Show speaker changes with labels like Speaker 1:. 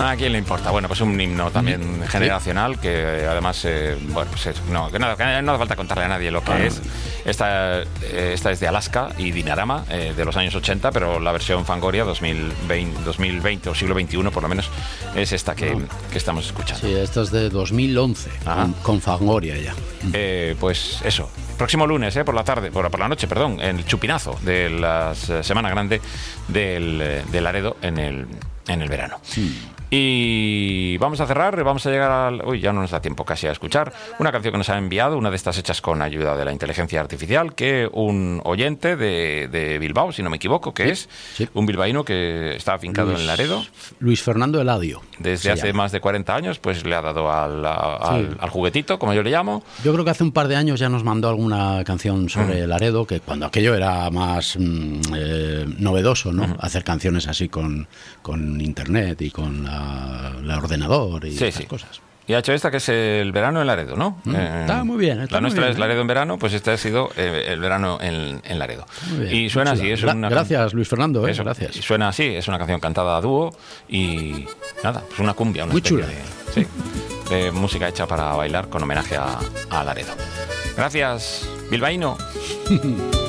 Speaker 1: ¿A quién le importa? Bueno, pues un himno también generacional que además, bueno, pues que no hace falta contarle a nadie lo que es. Esta es de Alaska y Dinarama, de los años 80, pero la versión Fangoria 2020 o siglo XXI, por lo menos, es esta que estamos escuchando.
Speaker 2: Sí, esta es de 2011, con Fangoria ya.
Speaker 1: Pues eso. Próximo lunes, por la tarde, por la noche, perdón, en el chupinazo de la Semana Grande del Laredo en el verano. Y vamos a cerrar, vamos a llegar al... Uy, ya no nos da tiempo casi a escuchar una canción que nos ha enviado, una de estas hechas con ayuda de la inteligencia artificial, que un oyente de Bilbao, si no me equivoco, que es un bilbaíno que está afincado en Laredo.
Speaker 2: Luis Fernando Eladio.
Speaker 1: Desde hace más de 40 años, pues le ha dado al juguetito, como yo le llamo.
Speaker 2: Yo creo que hace un par de años ya nos mandó alguna canción sobre Laredo, que cuando aquello era más novedoso, ¿no? Hacer canciones así con internet y con el ordenador y esas cosas.
Speaker 1: Y ha hecho esta que es el verano en Laredo, ¿no?
Speaker 2: Está muy bien.
Speaker 1: La nuestra es Laredo en verano, pues esta ha sido el verano en Laredo. Y suena así.
Speaker 2: Gracias, Luis Fernando. Gracias.
Speaker 1: Y suena así, es una canción cantada a dúo y nada, pues una cumbia, una
Speaker 2: muy chula.
Speaker 1: De música hecha para bailar con homenaje a Laredo. Gracias, bilbaíno.